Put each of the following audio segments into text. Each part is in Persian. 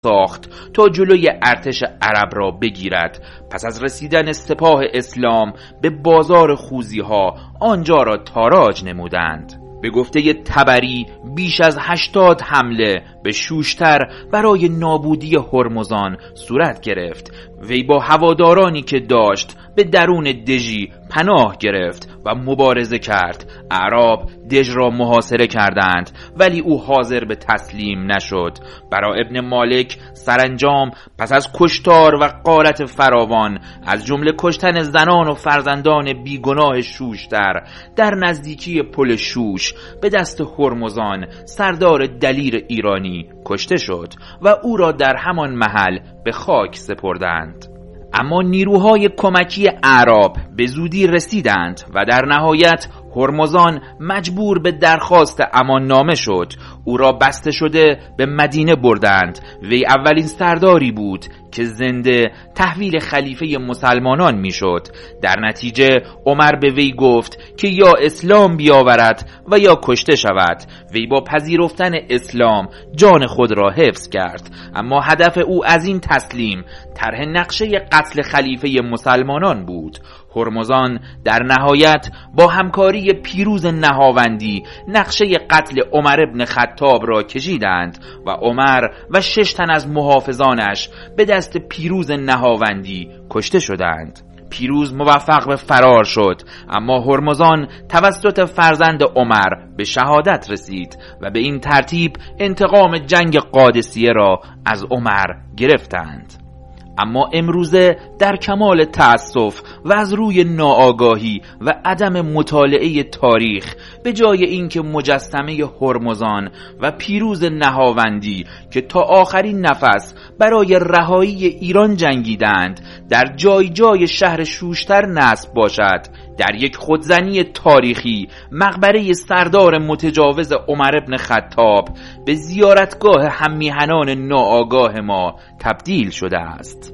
ساخت تا جلوی ارتش عرب را بگیرد. پس از رسیدن سپاه اسلام به بازار خوزی‌ها آنجا را تاراج نمودند. به گفته طبری بیش از 80 حمله به شوشتر برای نابودی هرمزان صورت گرفت. وی با هوادارانی که داشت به درون دژی پناه گرفت و مبارزه کرد. اعراب دژ را محاصره کردند ولی او حاضر به تسلیم نشد. برا ابن مالک سرانجام پس از کشتار و غارت فراوان از جمله کشتن زنان و فرزندان بیگناه شوشتر در نزدیکی پل شوش به دست هرمزان سردار دلیر ایرانی کشته شد و او را در همان محل به خاک سپردند. اما نیروهای کمکی اعراب به زودی رسیدند و در نهایت هرمزان مجبور به درخواست امان نامه شد. او را بسته شده به مدینه بردند. وی اولین سرداری بود که زنده تحویل خلیفه مسلمانان میشد. در نتیجه عمر به وی گفت که یا اسلام بیاورد و یا کشته شود. وی با پذیرفتن اسلام جان خود را حفظ کرد، اما هدف او از این تسلیم طرح نقشه قتل خلیفه مسلمانان بود. هرمزان در نهایت با همکاری پیروز نهاوندی نقشه قتل عمر ابن خطاب را کشیدند و عمر و 6 تن از محافظانش به دست پیروز نهاوندی کشته شدند. پیروز موفق به فرار شد، اما هرمزان توسط فرزند عمر به شهادت رسید و به این ترتیب انتقام جنگ قادسیه را از عمر گرفتند. اما امروزه در کمال تأسف و از روی ناآگاهی و عدم مطالعه تاریخ، به جای اینکه مجسمه هرمزان و پیروز نهاوندی که تا آخرین نفس برای رهایی ایران جنگیدند در جای جای شهر شوشتر نصب باشد، در یک خودزنی تاریخی مقبره سردار متجاوز عمر ابن خطاب به زیارتگاه هممیهنان ناآگاه ما تبدیل شده است.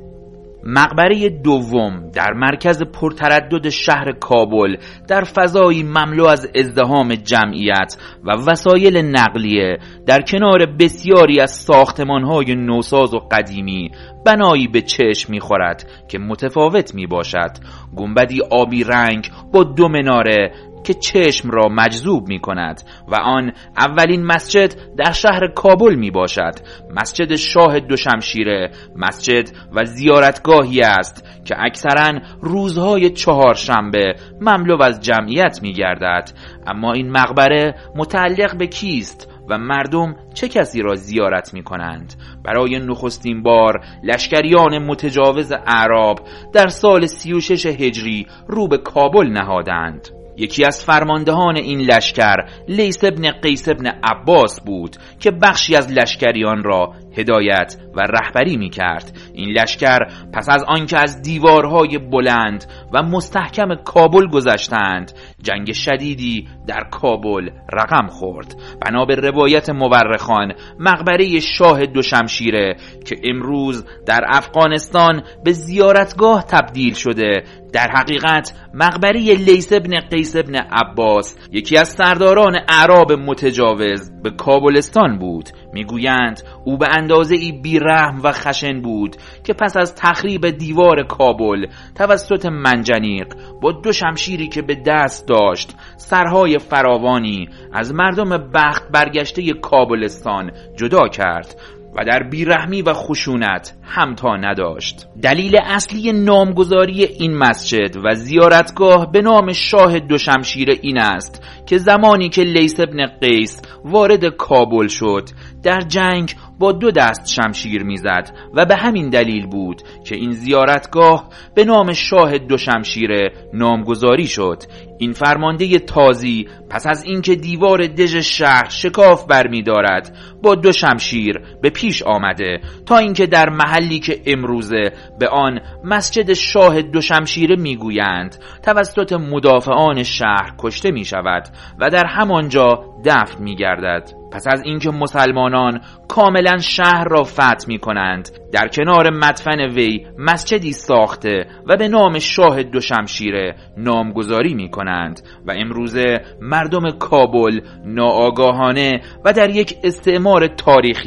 مقبره دوم در مرکز پرتردد شهر کابل در فضایی مملو از ازدحام جمعیت و وسایل نقلیه در کنار بسیاری از ساختمان‌های نوساز و قدیمی بنایی به چشم می‌خورد که متفاوت می‌باشد. گنبدی آبی رنگ با 2 مناره که چشم را مجذوب می کند و آن اولین مسجد در شهر کابل می باشد. مسجد شاه دوشمشیره مسجد و زیارتگاهی است که اکثراً روزهای 4 شنبه مملو از جمعیت می گردد. اما این مقبره متعلق به کیست و مردم چه کسی را زیارت می کنند؟ برای نخستین بار لشکریان متجاوز اعراب در سال 36 هجری رو به کابل نهادند. یکی از فرماندهان این لشکر لیث ابن قیس ابن عباس بود که بخشی از لشکریان را هدایت و رهبری می کرد. این لشکر پس از آنکه از دیوارهای بلند و مستحکم کابل گذشتند، جنگ شدیدی در کابل رقم خورد. بنا به روایت مورخان، مقبره شاه دوشمشیره که امروز در افغانستان به زیارتگاه تبدیل شده، در حقیقت مقبره لیث ابن قیس ابن عباس، یکی از سرداران اعراب متجاوز به کابلستان بود. میگویند او به اندازه‌ای بی‌رحم و خشن بود که پس از تخریب دیوار کابل توسط منجنیق با 2 شمشیری که به دست داشت سرهای فراوانی از مردم بخت برگشته کابلستان جدا کرد و در بیرحمی و خشونت همتا نداشت. دلیل اصلی نامگذاری این مسجد و زیارتگاه به نام شاه دوشمشیره این است که زمانی که لیث ابن قیس وارد کابل شد، در جنگ با 2 دست شمشیر میزد و به همین دلیل بود که این زیارتگاه به نام شاه دوشمشیره نامگذاری شد. این فرمانده تازی پس از اینکه دیوار دژ شهر شکاف برمی دارد، با 2 شمشیر به پیش آمده تا اینکه در محلی که امروزه به آن مسجد شاه دوشمشیره میگویند توسط مدافعان شهر کشته می شود و در همانجا دفن می گردد. پس از اینکه مسلمانان کاملا شهر را فتح می کنند، در کنار مدفن وی مسجدی ساخته و به نام شاه دوشمشیره نامگذاری می کنند و امروزه مردم کابل ناآگاهانه و در یک استعمار تاریخی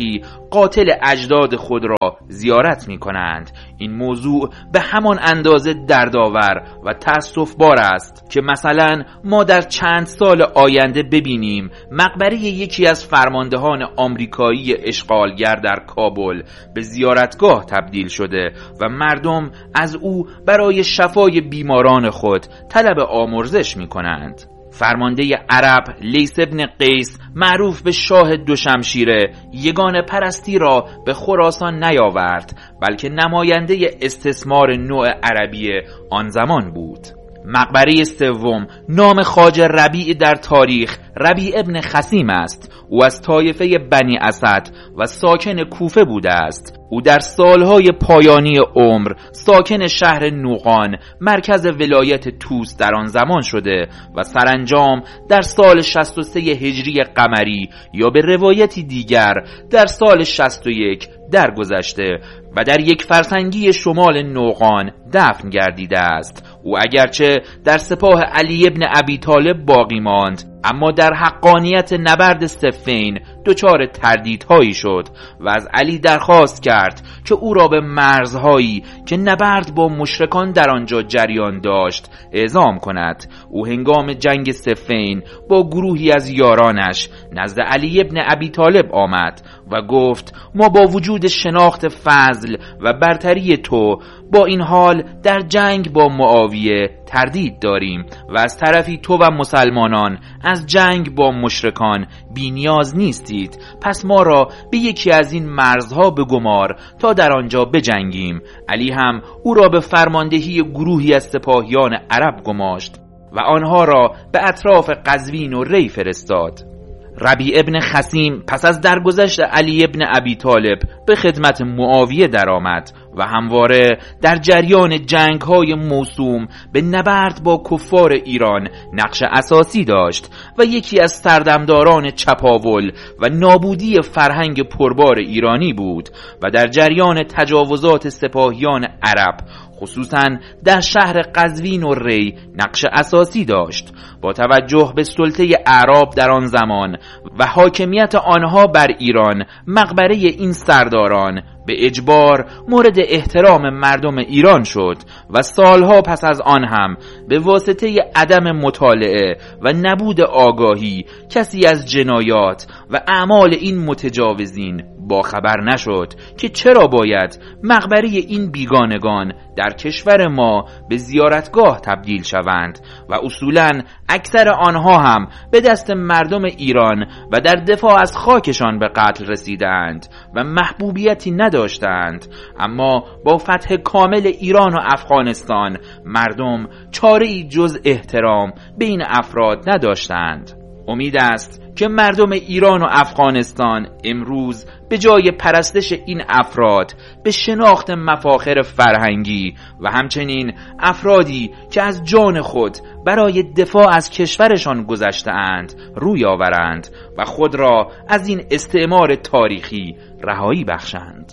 قاتل اجداد خود را زیارت می کنند. این موضوع به همان اندازه دردآور و تأسف‌بار است که مثلا ما در چند سال آینده ببینیم مقبره یکی از فرماندهان آمریکایی اشغالگر در کابل به زیارتگاه تبدیل شده و مردم از او برای شفای بیماران خود طلب آمرزش می کنند. فرمانده عرب لیث ابن قیس معروف به شاه دوشمشیره یگانه پرستی را به خراسان نیاورد، بلکه نماینده استثمار نوع عربی آن زمان بود. مقبره سوم نام خواجه ربیع در تاریخ ربیع ابن خثیم است. او از طایفه بنی اسد و ساکن کوفه بوده است. او در سالهای پایانی عمر ساکن شهر نوقان مرکز ولایت توس در آن زمان شده و سرانجام در سال 63 هجری قمری یا به روایتی دیگر در سال 61 درگذشته و در یک فرسنگی شمال نوقان دفن گردیده است. او اگرچه در سپاه علی ابن ابی طالب باقی ماند، اما در حقانیت نبرد صفین دچار تردیدهایی شد و از علی درخواست کرد که او را به مرزهایی که نبرد با مشرکان در آنجا جریان داشت اعزام کند. او هنگام جنگ صفین با گروهی از یارانش نزد علی ابن ابی طالب آمد و گفت ما با وجود شناخت فضل و برتری تو با این حال در جنگ با معاویه تردید داریم و از طرفی تو و مسلمانان از جنگ با مشرکان بی نیاز نیستید، پس ما را به یکی از این مرزها بگمار تا در آنجا بجنگیم. علی هم او را به فرماندهی گروهی از سپاهیان عرب گماشت و آنها را به اطراف قزوین و ری فرستاد. ربیع ابن خثیم پس از درگذشت علی ابن ابی طالب به خدمت معاویه درآمد و همواره در جریان جنگ‌های موسوم به نبرد با کفار ایران نقش اساسی داشت و یکی از سردمداران چپاول و نابودی فرهنگ پربار ایرانی بود و در جریان تجاوزات سپاهیان عرب خصوصاً در شهر قزوین و ری نقش اساسی داشت. با توجه به سلطه اعراب در آن زمان و حاکمیت آنها بر ایران، مقبره این سرداران به اجبار مورد احترام مردم ایران شد و سالها پس از آن هم به واسطه عدم مطالعه و نبود آگاهی کسی از جنایات و اعمال این متجاوزین باخبر نشد که چرا باید مقبره این بیگانگان در کشور ما به زیارتگاه تبدیل شوند و اصولاً اکثر آنها هم به دست مردم ایران و در دفاع از خاکشان به قتل رسیدند و محبوبیتی نداشتند. اما با فتح کامل ایران و افغانستان مردم چاره‌ای جز احترام به این افراد نداشتند. امید است که مردم ایران و افغانستان امروز به جای پرستش این افراد به شناخت مفاخر فرهنگی و همچنین افرادی که از جان خود برای دفاع از کشورشان گذشته‌اند روی آورند و خود را از این استعمار تاریخی رهایی بخشند.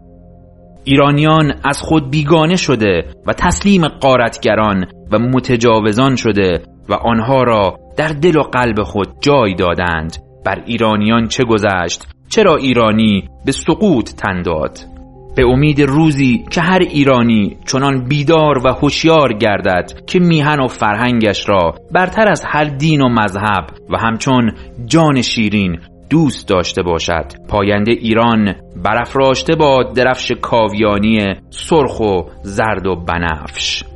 ایرانیان از خود بیگانه شده و تسلیم غارتگران و متجاوزان شده و آنها را در دل و قلب خود جای دادند. بر ایرانیان چه گذشت؟ چرا ایرانی به سقوط تن داد؟ به امید روزی که هر ایرانی چنان بیدار و هوشیار گردد که میهن و فرهنگش را برتر از هر دین و مذهب و همچون جان شیرین دوست داشته باشد. پاینده ایران برافراشته با درفش کاویانی سرخ و زرد و بنفش.